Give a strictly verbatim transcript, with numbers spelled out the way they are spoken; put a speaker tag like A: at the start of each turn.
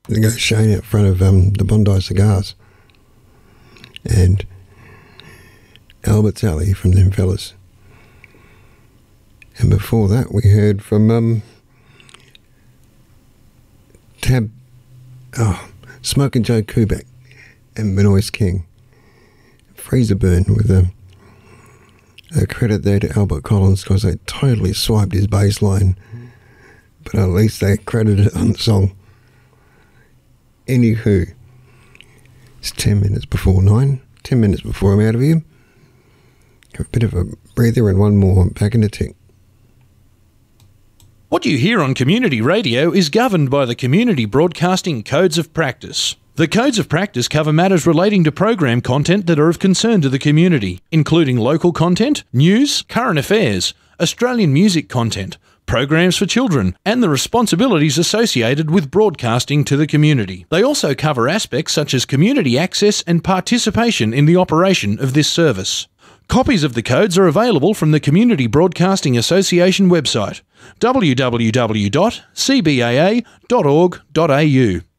A: negotiating out front of um, the Bondi Cigars. And Albert's Alley from them fellas. And before that, we heard from um, Tab, oh, Smoking Joe Kubek and Benoist King. Freezer Burn with a, a credit there to Albert Collins because they totally swiped his bass line, but at least they credited it on the song. Anywho, it's ten minutes before nine, ten minutes before I'm out of here. Have a bit of a breather and one more back in the tick.
B: What you hear on community radio is governed by the Community Broadcasting Codes of Practice. The Codes of Practice cover matters relating to program content that are of concern to the community, including local content, news, current affairs, Australian music content, programs for children, and the responsibilities associated with broadcasting to the community. They also cover aspects such as community access and participation in the operation of this service. Copies of the codes are available from the Community Broadcasting Association website, w w w dot c b a a dot org dot a u.